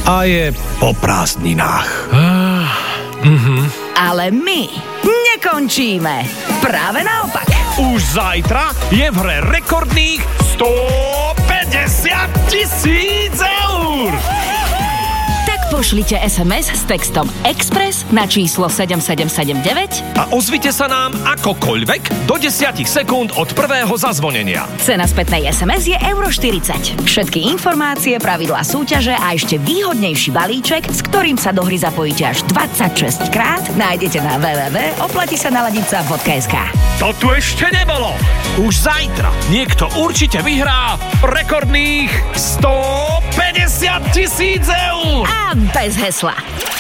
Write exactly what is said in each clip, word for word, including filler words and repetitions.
a je po prázdninách. Ah, mhm. Ale my nekončíme. Práve naopak. Už zajtra je v hre rekordných stopäťdesiat tisíc eur. Pošlite es em es s textom Express na číslo sedem sedem sedem deväť a ozvite sa nám akokoľvek do desať sekúnd od prvého zazvonenia. Cena spätnej es em es je euro štyridsať. Všetky informácie, pravidlá súťaže a ešte výhodnejší balíček, s ktorým sa do hry zapojíte až dvadsaťšesť krát, nájdete na w w w bodka oplatí sa naladiť sa bodka es ká. To tu ešte nebolo. Už zajtra niekto určite vyhrá rekordných stopäťdesiat tisíc eur. A bez hesla.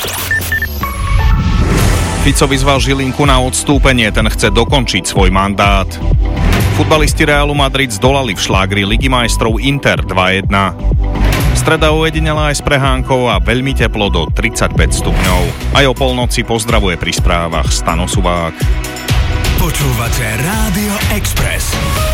Fico vyzval Žilinku na odstúpenie, ten chce dokončiť svoj mandát. Futbalisti Realu Madrid zdolali v šlágri Ligy majstrov Inter dva jedna. Streda ojedinela aj s prehánkou a veľmi teplo do tridsaťpäť stupňov. Aj o polnoci pozdravuje pri správach Stano Suvák. Počúvate Rádio Express.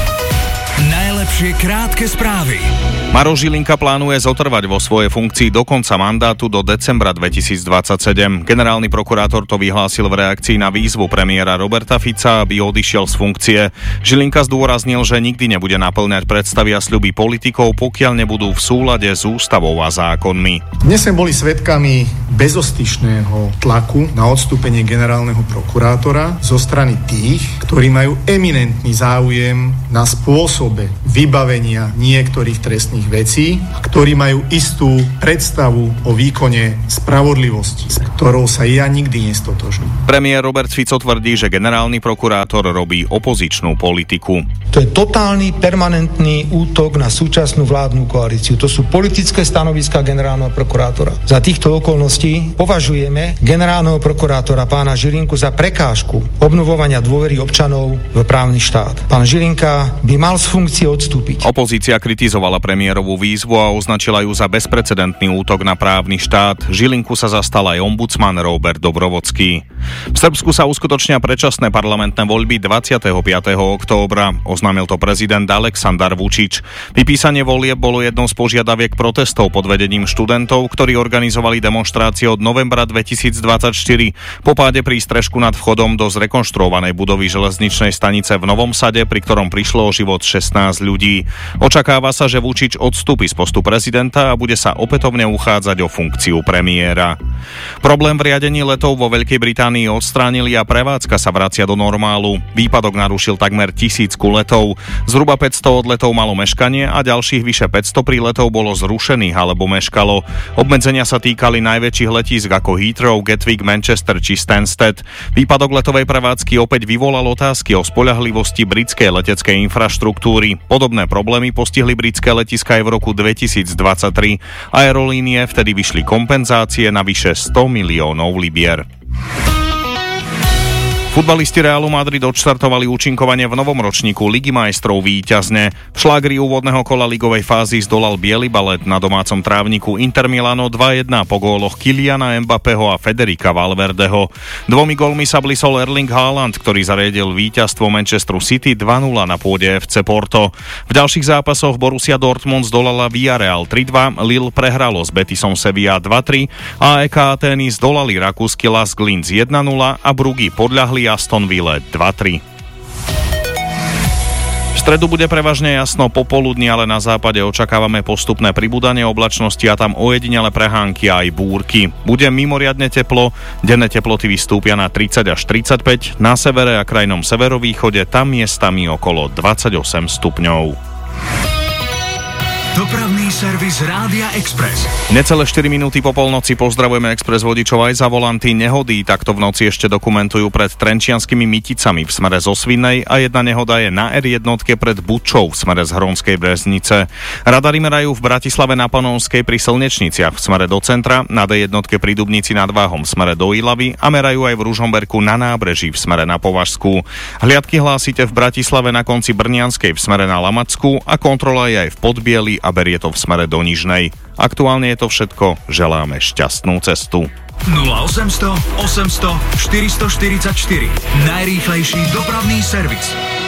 Najlepšie krátke správy. Maroš Žilinka plánuje zotrvať vo svojej funkcii do konca mandátu do decembra dvetisícdvadsaťsedem. Generálny prokurátor to vyhlásil v reakcii na výzvu premiéra Roberta Fica, aby odišiel z funkcie. Žilinka zdôraznil, že nikdy nebude naplňať predstavy a sľuby politikov, pokiaľ nebudú v súlade s ústavou a zákonmi. Dnes sme boli svedkami bezostyšného tlaku na odstúpenie generálneho prokurátora zo strany tých, ktorí majú eminentný záujem na spôsobe vybavenia niektorých trestných vecí a ktorí majú istú predstavu o výkone spravodlivosti, s ktorou sa ja nikdy nestotožním. Premiér Robert Fico tvrdí, že generálny prokurátor robí opozičnú politiku. To je totálny, permanentný útok na súčasnú vládnu koalíciu. To sú politické stanoviská generálneho prokurátora. Za týchto okolností považujeme generálneho prokurátora pána Žilinku za prekážku obnovovania dôvery občanov v právny štát. Pán Žilinka by mal z funkcie odstúpiť. Opozícia kritizovala premiérovú výzvu a označila ju za bezprecedentný útok na právny štát. Žilinku sa zastal aj ombudsman Robert Dobrovodský. V Srbsku sa uskutočnia predčasné parlamentné voľby dvadsiateho piateho októbra. Oznámil to prezident Aleksandar Vučić. Vypísanie volieb bolo jednou z požiadaviek protestov pod vedením študentov, ktorí organizovali demonštrácie od novembra dvetisícdvadsaťštyri. Po páde prístrežku nad vchodom do zrekonštruovanej budovy železničnej stanice v Novom Sade, pri ktorom prišlo o život šestnásť ľudí. Očakáva sa, že Vučić odstúpi z postu prezidenta a bude sa opätovne uchádzať o funkciu premiéra. Problém v riadení letov vo Veľkej Británii odstránili a prevádzka sa vracia do normálu. Výpadok narušil takmer tisícku letov. Zhruba päťsto odletov malo meškanie a ďalších vyše päťsto príletov bolo zrušených alebo meškalo. Obmedzenia sa týkali najväčších letísk ako Heathrow, Gatwick, Manchester či Stansted. Výpadok letovej prevádzky opäť vyvolal otázky o spoľahlivosti britskej leteckej infraštruktúry. Podobné problémy postihli britské letiská aj v roku dvetisícdvadsaťtri. Aerolínie vtedy vyšli kompenzácie na vyše sto miliónov libier. Futbalisti Realu Madrid odštartovali účinkovanie v novom ročníku Ligy majstrov víťazne. V šlágri úvodného kola ligovej fázy zdolal biely balet na domácom trávniku Inter Milano dva jedna po góloch Kyliana Mbappého a Federica Valverdeho. Dvomi gólmi sa blisol Erling Haaland, ktorý zariadil víťazstvo Manchesteru City dva nula na pôde ef cé Porto. V ďalších zápasoch Borussia Dortmund zdolala Villarreal tri dva, Lille prehralo s Betisom Sevilla dva tri, á é ká Atény zdolali rakúsky Lask Linz jedna nula a Bruggy podľahli Aston Ville dva tri. V stredu bude prevažne jasno popoludní, ale na západe očakávame postupné pribúdanie oblačnosti a tam ojedinele prehánky a aj búrky. Bude mimoriadne teplo, denné teploty vystúpia na tridsať až tridsaťpäť, na severe a krajnom severovýchode tam miestami okolo dvadsaťosem stupňov. Dopravný servis Rádia Express. Necelé štyri minúty po polnoci pozdravujeme Express vodičov aj za volanty. Nehody takto v noci ešte dokumentujú pred Trenčianskými Myticami v smere zo Svinnej a jedna nehoda je na er jedna pred Bučou v smere z Hronskej Breznice. Radary merajú v Bratislave na Panonskej pri Slnečniciach v smere do centra, na dé jedna pri Dubnici nad Váhom v smere do Ilavy a merajú aj v Ružomberku na Nábreží v smere na Považskú. Hliadky hlásite v Bratislave na konci Brnianskej v smere na Lamačskú a kontrola je aj v Podbieli a berie to v smere do Nižnej. Aktuálne je to všetko, želáme šťastnú cestu. nula osemsto osemsto štyristoštyridsaťštyri. Najrýchlejší dopravný servis.